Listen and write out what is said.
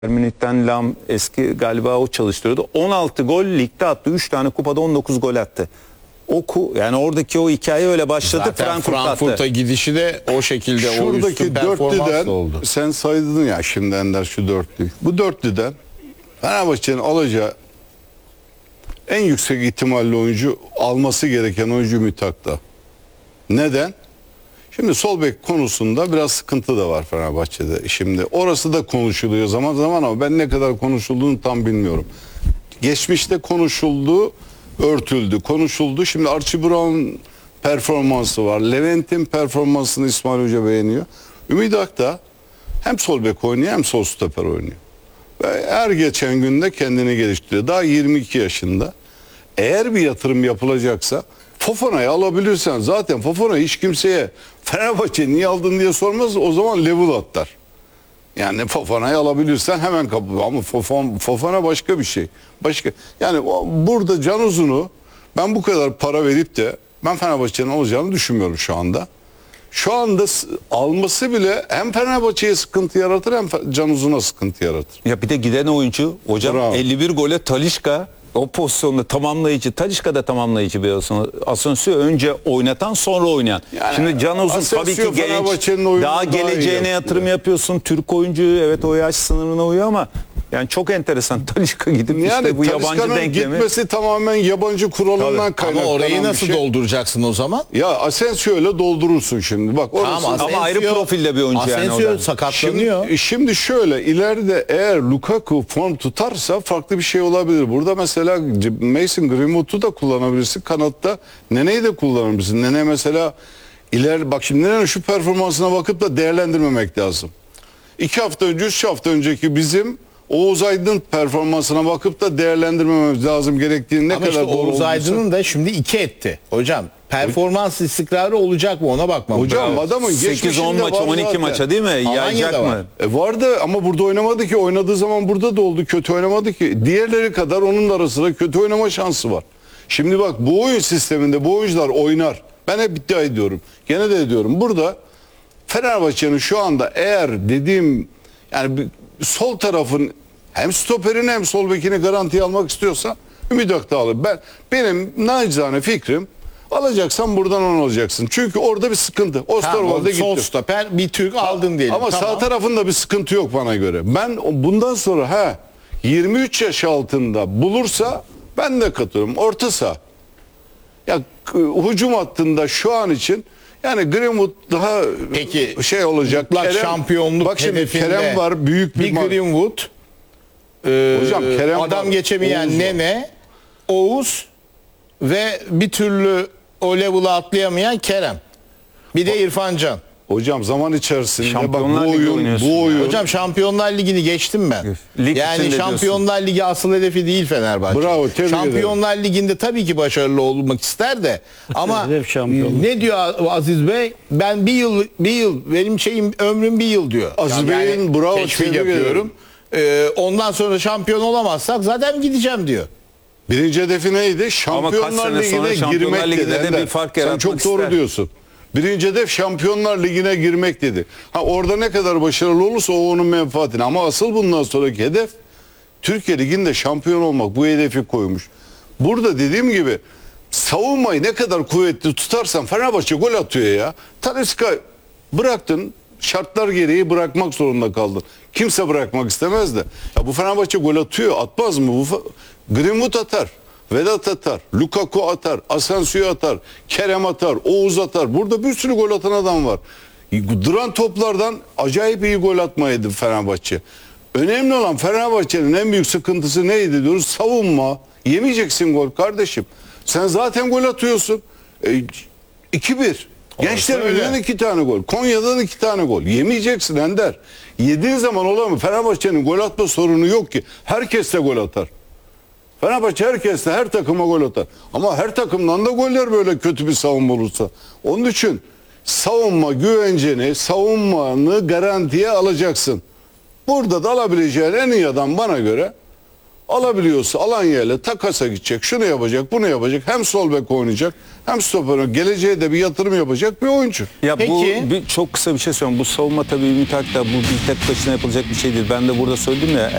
Münih'ten Lam eski galiba o çalıştırıyordu. 16 gol ligde attı. 3 tane kupada 19 gol attı. Yani oradaki o hikaye öyle başladı. Zaten Frankfurt'a gidişi de o şekilde. Şuradaki dörtlüden oldu. Sen saydın ya şimdi Ender şu dörtlü. Bu dörtlüden Fenerbahçe'nin alacağı en yüksek ihtimalle oyuncu, alması gereken oyuncu Ümit Akdağ. Neden? Şimdi sol bek konusunda biraz sıkıntı da var Fenerbahçe'de. Şimdi orası da konuşuluyor zaman zaman ama ben ne kadar konuşulduğunu tam bilmiyorum. Geçmişte konuşuldu, örtüldü, konuşuldu. Şimdi Archie Brown performansı var. Levent'in performansını İsmail Hoca beğeniyor. Ümit Akdağ hem sol bek oynuyor hem sol stoper oynuyor. Ve her geçen günde kendini geliştiriyor. Daha 22 yaşında. Eğer bir yatırım yapılacaksa Fofana'yı alabilirsen, zaten Fofana hiç kimseye Fenerbahçe niye aldın diye sormaz, o zaman level atlar. Yani Fofana'yı alabilirsen hemen kapı, ama Fofana başka bir şey. Başka. Yani burada Can Uzun'u ben bu kadar para verip de ben Fenerbahçe'nin alacağını düşünmüyorum şu anda. Şu anda alması bile hem Fenerbahçe'ye sıkıntı yaratır hem Can Uzun'a sıkıntı yaratır. Ya bir de giden oyuncu hocam, Bravo. 51 gole Talisca o pozisyonda tamamlayıcı. Talisca da tamamlayıcı bir Asensio önce oynatan sonra oynayan. Yani, şimdi Can Uzun tabii ki genç, daha geleceğine yatırım yapıyorsun. Türk oyuncu evet o yaş sınırına uyuyor ama yani çok enteresan. Talisca gidip yani işte bu yabancı denklemi. Gitmesi tamamen yabancı kuralından kaynaklanan. Ama orayı nasıl dolduracaksın o zaman? Ya Asensio ile doldurursun şimdi. Bak orası ama ayrı profilde bir oyuncu yani. Asensio sakatlanıyor. Şimdi şöyle ileride eğer Lukaku form tutarsa farklı bir şey olabilir. Burada mesela Mason Greenwood'u da kullanabilirsin. Kanatta Nene'yi de kullanabilirsin. Nene mesela bak şimdi Nene'nin şu performansına bakıp da değerlendirmemek lazım. 2 hafta önce 3 hafta önceki bizim Oğuz Aydın performansına bakıp da değerlendirmemiz lazım gerektiğini ne ama kadar işte doğru Oğuz Aydın'ın da şimdi 2 etti. Hocam performans istikrarı olacak mı ona bakmam. Hocam adamın 8-10 maç 12 zaten. Maça değil mi? Yayacak mı? Vardı ama burada oynamadı ki. Oynadığı zaman burada da oldu. Kötü oynamadı ki. Diğerleri kadar onun arasında kötü oynama şansı var. Şimdi bak bu oyun sisteminde bu oyuncular oynar. Ben hep iddia ediyorum. Gene de ediyorum. Burada Fenerbahçe'nin şu anda eğer dediğim yani sol tarafın hem stoperini hem sol bekini garantiye almak istiyorsa Ümit Akdağ alır. Benim nacizane fikrim, alacaksan buradan onu alacaksın. Çünkü orada bir sıkıntı. Osterwald'e gitti. Sol stoper bir Türk aldın diyelim. Ama tamam. Sağ tarafında bir sıkıntı yok bana göre. Ben bundan sonra 23 yaş altında bulursa ben de katılıyorum. Orta saha. Ya hücum hattında şu an için yani Greenwood daha peki, şey olacak. Kerem, şampiyonluk bak şimdi Kerem var büyük bir Greenwood. Hocam Kerem adam var, geçemeyen Oğuz Nene, var. Oğuz ve bir türlü o level'a atlayamayan Kerem. Bir de İrfan Can. Hocam zaman içerisinde bak bu oyun. Hocam Şampiyonlar Ligi'ni geçtim ben. Yani Şampiyonlar Ligi asıl hedefi değil Fenerbahçe. Bravo, Şampiyonlar Ligi'nde tabii ki başarılı olmak ister de ama ne diyor Aziz Bey? Ben bir yıl benim ömrüm bir yıl diyor. Aziz Bey'in bravo teşvik yapıyorum. Ondan sonra şampiyon olamazsak zaten gideceğim diyor. Birinci hedefi neydi? Şampiyonlar Ligi'ne girmek dedi. Sen çok doğru diyorsun. Birinci hedef Şampiyonlar Ligi'ne girmek dedi. Orada ne kadar başarılı olursa o onun menfaatine. Ama asıl bundan sonraki hedef Türkiye Ligi'nde şampiyon olmak. Bu hedefi koymuş. Burada dediğim gibi savunmayı ne kadar kuvvetli tutarsan Fenerbahçe gol atıyor ya. Talisca bıraktın. Şartlar gereği bırakmak zorunda kaldın. Kimse bırakmak istemez de. Ya bu Fenerbahçe gol atıyor. Atmaz mı? Greenwood atar. Vedat atar, Lukaku atar, Asensio atar, Kerem atar, Oğuz atar. Burada bir sürü gol atan adam var. Duran toplardan acayip iyi gol atmaydı Fenerbahçe. Önemli olan Fenerbahçe'nin en büyük sıkıntısı neydi diyoruz? Savunma. Yemeyeceksin gol kardeşim. Sen zaten gol atıyorsun. 2-1. Gençler Birliği'nden 2 tane gol. Konya'dan 2 tane gol. Yemeyeceksin Ender. Yediğin zaman olur mu? Fenerbahçe'nin gol atma sorunu yok ki. Herkes de gol atar. Fenerbahçe herkes de her takıma gol atar. Ama her takımdan da goller böyle kötü bir savunma olursa. Onun için savunma güvenceni, savunmanı garantiye alacaksın. Burada da alabileceğin en iyi adam bana göre Alabiliyorsa Alanya ile takasa gidecek, şunu yapacak, bunu yapacak. Hem sol bek oynayacak, hem stoper. Geleceğe de bir yatırım yapacak bir oyuncu. Ya Peki. bu çok kısa bir şey söyleyeyim. Bu savunma tabii Ümit Akdağ, bu bir tek başına yapılacak bir şey değil. Ben de burada söyledim ya.